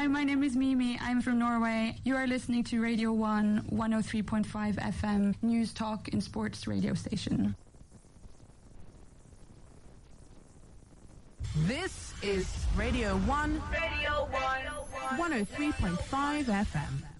Hi, my name is Mimi. I'm from Norway. You are listening to Radio 1 103.5 FM News Talk and Sports radio station. This is Radio 1 103.5 FM.